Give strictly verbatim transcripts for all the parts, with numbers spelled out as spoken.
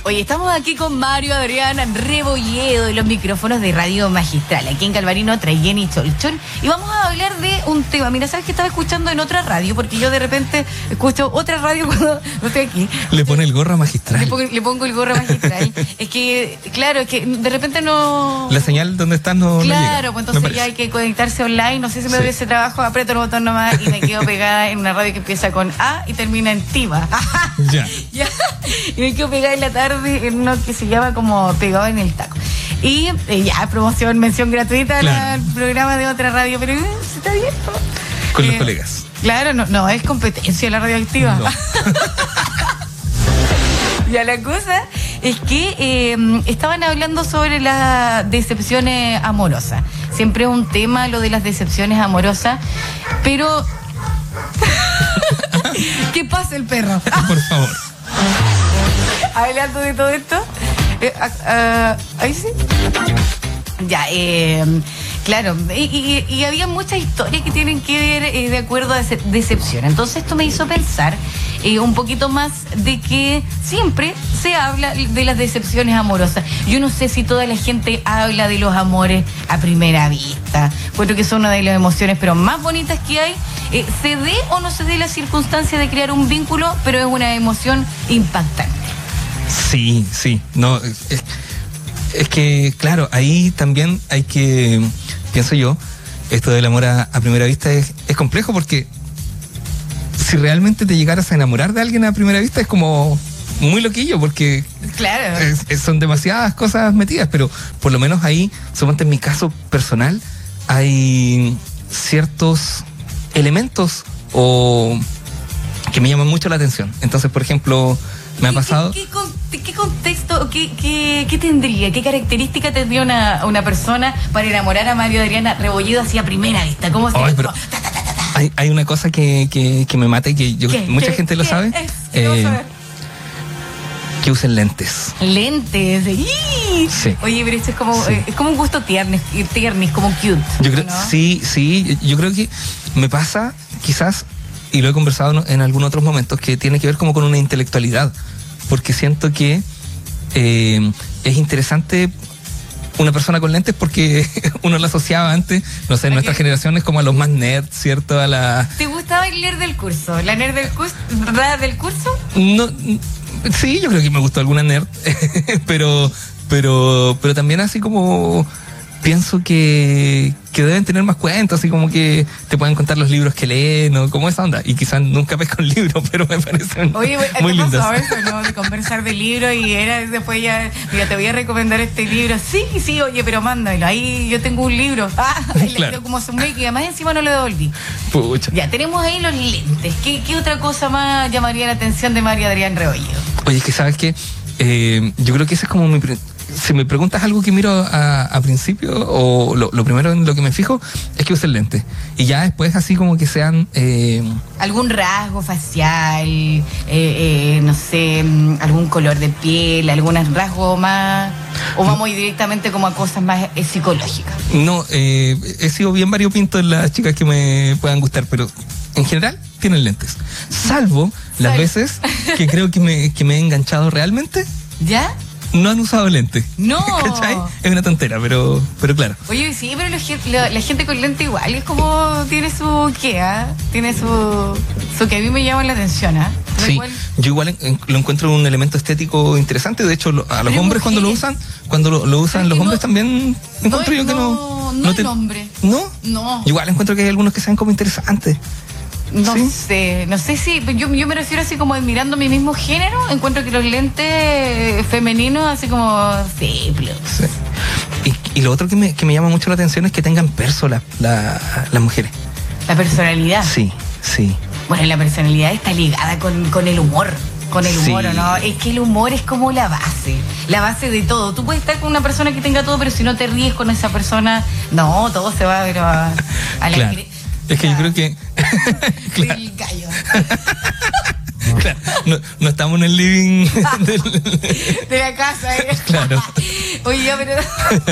Oye, estamos aquí con Mario Adrián Rebolledo de los micrófonos de Radio Magistral, aquí en Calvarino, Traiguén y Cholchón. Y vamos a hablar de un tema. Mira, ¿sabes que estaba escuchando en otra radio? Porque yo de repente escucho otra radio cuando no estoy aquí. Le pone el gorro a Magistral. Le pongo, le pongo el gorro a Magistral. Es que, claro, es que de repente no... La señal donde estás no, claro, no llega. Pues entonces ya hay que conectarse online. No sé si me doy sí. ese trabajo, aprieto el botón nomás y me quedo pegada en una radio que empieza con A y termina en Tiva. Ya. Ya. Y me quedo pegada en la tarde en uno que se llama como Pegado en el Taco. Y eh, ya, promoción, mención gratuita claro. al programa de otra radio, pero eh, está bien, ¿no? Con eh, los colegas. Claro, no, no es competencia la radioactiva. No. Ya, la cosa es que eh, estaban hablando sobre las decepciones amorosas. Siempre es un tema lo de las decepciones amorosas, pero... ¿Qué pasa el perro? Por favor. Hablando de todo esto, eh, uh, uh, ahí sí. Ya, eh, claro, y, y, y había muchas historias que tienen que ver eh, de acuerdo a decepción. Entonces esto me hizo pensar eh, un poquito más de que siempre se habla de las decepciones amorosas. Yo no sé si toda la gente habla de los amores a primera vista, puesto que son una de las emociones pero más bonitas que hay. Eh, se dé o no se dé la circunstancia de crear un vínculo, pero es una emoción impactante. Sí, sí, no, es, es que, claro, ahí también hay que, pienso yo, esto del amor a, a primera vista es, es complejo porque si realmente te llegaras a enamorar de alguien a primera vista es como muy loquillo porque claro. es, es, son demasiadas cosas metidas, pero por lo menos ahí, suponte en mi caso personal, hay ciertos elementos o que me llaman mucho la atención. Entonces, por ejemplo, me ha pasado... ¿Qué, qué, qué contexto, qué, qué, qué tendría, qué característica tendría una, una persona para enamorar a Mario Adrián Rebolledo así a primera vista? ¿Cómo se Ay, pero ta, ta, ta, ta, ta. Hay, hay una cosa que, que, que me mata y que yo, mucha ¿Qué? gente lo ¿Qué sabe. Es? ¿Qué eh, que usen lentes. Lentes. Sí. Oye, pero esto es como, sí. eh, es como un gusto tiernis, tiernis, como cute. Yo creo, ¿no? Sí, sí, yo creo que me pasa quizás, y lo he conversado en algunos otros momentos, que tiene que ver como con una intelectualidad, porque siento que eh, es interesante una persona con lentes porque uno la asociaba antes, no sé, en nuestras generaciones como a los más nerds, ¿cierto? A la... ¿Te gustaba el nerd del curso? ¿La nerd del curso? ¿Verdad del curso? No, sí, yo creo que me gustó alguna nerd, pero, pero, pero también así como pienso que, que deben tener más cuentos, así como que te pueden contar los libros que leen, o como esa onda. Y quizás nunca pesco un libro, pero me parecen Oye, muy lindos. Oye, ¿qué pasó eso, no? De conversar de libros y era después ya, mira, te voy a recomendar este libro. Sí, sí, oye, pero mándalo. Ahí yo tengo un libro. Ah, claro. Le como hace un mes y además encima no lo devolví. Pucha. Ya, tenemos ahí los lentes. ¿Qué, qué otra cosa más llamaría la atención de Mario Adrián Rebolledo? Oye, es que sabes que eh, yo creo que ese es como mi... Si me preguntas algo que miro a, a principio, o lo, lo primero en lo que me fijo, es que usen lentes. Y ya después así como que sean... Eh... algún rasgo facial, eh, eh, no sé, algún color de piel, algún rasgo más... ¿O vamos no. directamente como a cosas más eh, psicológicas? No, eh, he sido bien variopinto en las chicas que me puedan gustar, pero en general tienen lentes. Salvo las Sal- veces que creo que me, que me he enganchado realmente. ¿Ya? No han usado lentes. No. ¿Cachai? Es una tontera, pero, pero claro. Oye, sí, pero la, la, la gente con lente igual es como tiene su qué, ¿eh? Tiene su, su que a mí me llama la atención, ¿eh? Sí, igual... yo igual en, lo encuentro un elemento estético interesante. De hecho, lo, a los pero hombres cuando lo usan, cuando lo, lo usan los hombres no, también encuentro no, yo que no. No, no, no te, el hombre. ¿No? No. Igual encuentro que hay algunos que sean como interesantes. No ¿Sí? sé, no sé si, yo, yo me refiero así como admirando mi mismo género, encuentro que los lentes femeninos así como, sí, plus. Sí. Y, y lo otro que me, que me llama mucho la atención es que tengan perso la, la, las mujeres. La personalidad. Sí, sí. Bueno, la personalidad está ligada con, con el humor. Con el humor, sí. ¿No? Es que el humor es como la base, la base de todo. Tú puedes estar con una persona que tenga todo, pero si no te ríes con esa persona, no, todo se va pero a, a la... Claro. Es que yo creo que... claro. El gallo. Claro, no, no estamos en el living del... de la casa, ¿eh? Claro. Oye, ya, pero...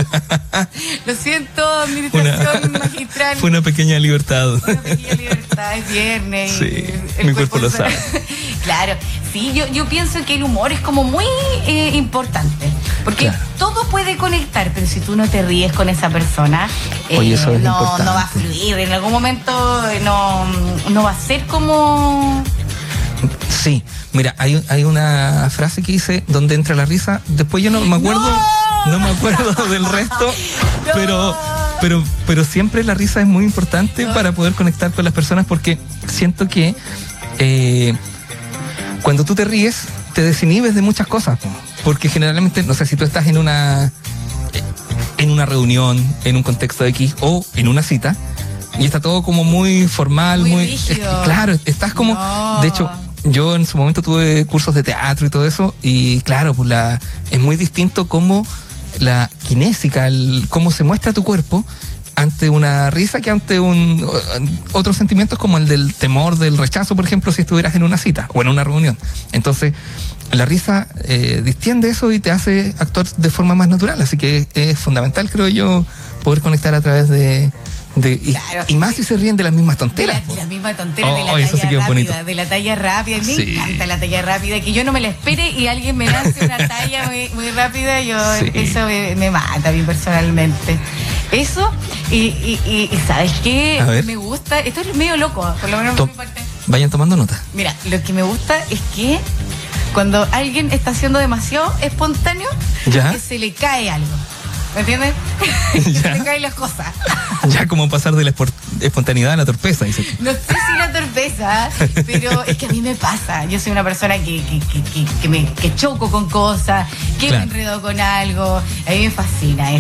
Lo siento, administración una, magistral. Fue una pequeña libertad. Una pequeña libertad, es viernes. Sí, mi cuerpo, cuerpo lo sabe. Claro, sí, yo, yo pienso que el humor es como muy eh, importante, porque Claro. todo puede conectar, pero si tú no te ríes con esa persona, eh, Oye, eso es no, importante. no va a fluir, en algún momento eh, no, no va a ser como... Sí, mira, hay, hay una frase que dice, donde entra la risa, después yo no me acuerdo, no, ¡No! me acuerdo del resto, No. pero, pero, pero siempre la risa es muy importante No. para poder conectar con las personas, porque siento que eh, cuando tú te ríes, te desinhibes de muchas cosas, po. Porque generalmente, no sé, si tú estás en una, en una reunión, en un contexto X o en una cita, y está todo como muy formal, Muy muy... rígido. es que, claro, estás como... No. De hecho, yo en su momento tuve cursos de teatro y todo eso, y claro, pues la, es muy distinto cómo la kinésica, el, cómo se muestra tu cuerpo ante una risa que ante un otros sentimientos como el del temor, del rechazo, por ejemplo, si estuvieras en una cita o en una reunión. Entonces, la risa eh, distiende eso y te hace actuar de forma más natural, así que es fundamental, creo yo, poder conectar a través de... De, y, Claro. y más si se ríen de las mismas De tonteras. la, la misma tontera, de la Oh, eso sí talla que es rápida, bonito. de la talla rápida. Me Sí. encanta la talla rápida, que yo no me la espere y alguien me lance una talla muy, muy rápida, yo Sí. eso me, me mata a mí personalmente. Eso, y, y, y, y ¿sabes qué? A ver. Me gusta, esto es medio loco, por lo menos To- por mi parte. Vayan tomando nota. Mira, lo que me gusta es que cuando alguien está siendo demasiado espontáneo, Ya. que se le cae algo. ¿Me entiendes? Que se Ya. le caen las cosas. Ya como pasar de la espor- espontaneidad a la torpeza, dice. No sé si la torpeza, pero es que a mí me pasa. Yo soy una persona que, que, que, que, que me, que choco con cosas, que Claro. me enredo con algo. A mí me fascina